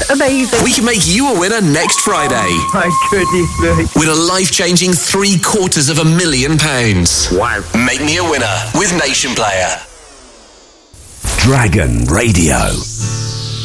amazing. We can make you a winner next Friday. My goodness me. Win a life-changing £750,000. Wow. Make me a winner with Nation Player. Dragon Radio.